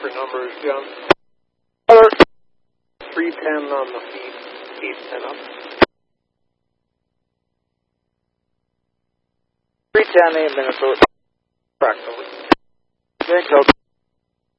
different numbers, John. Color 310 on the feet, 810 up. 310, 8 Minnesota. Correct, over. Thanks,